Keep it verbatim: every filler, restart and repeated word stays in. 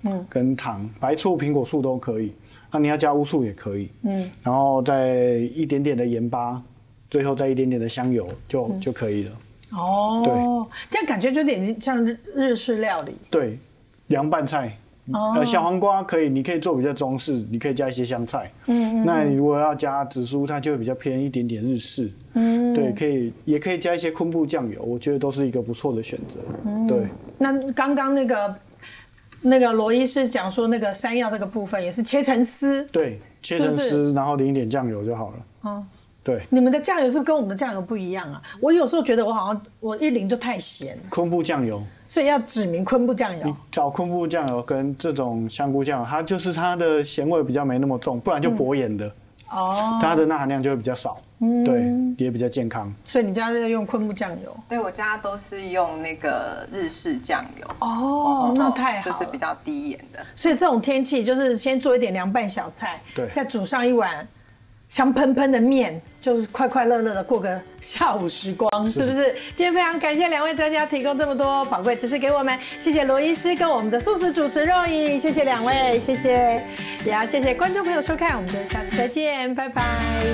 嗯，跟糖，白醋、苹果素都可以。那你要加乌醋也可以，嗯，然后再一点点的盐巴，最后再一点点的香油就、嗯、就可以了。 哦，对，这样感觉就有点像日日式料理。 对，凉拌菜。哦、呃，小黄瓜可以，你可以做比较中式，你可以加一些香菜。嗯, 嗯那你如果要加紫苏，它就会比较偏一点点日式。嗯，对，可以，也可以加一些昆布酱油，我觉得都是一个不错的选择。嗯，对。 那刚刚那个那个罗医师讲说，那个山药这个部分也是切成丝。 对，切成丝，是是然后淋一点酱油就好了。嗯。对， 你们的酱油是不是跟我们的酱油不一样啊？我有时候觉得我好像我一淋就太咸。 昆布酱油， 所以要指明昆布酱油。 你找昆布酱油跟这种香菇酱油，它就是它的咸味比较没那么重，不然就薄盐的。哦、嗯，它的钠含量就会比较少。嗯，对，也比较健康。 所以你家是用昆布酱油？ 对，我家都是用那个日式酱油。 哦，那太好了， 就是比较低盐的。 所以这种天气就是先做一点凉拌小菜， 对， 再煮上一碗香喷喷的面，就是快快乐乐的过个下午时光，是不是？今天非常感谢两位专家提供这么多宝贵知识给我们，谢谢罗医师跟我们的素食主持肉颖，谢谢两位，谢谢，也要谢谢观众朋友收看，我们就下次再见，拜拜。